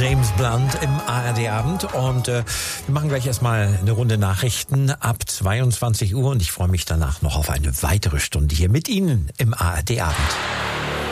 James Blunt im ARD-Abend und wir machen gleich erstmal eine Runde Nachrichten ab 22 Uhr und ich freue mich danach noch auf eine weitere Stunde hier mit Ihnen im ARD-Abend.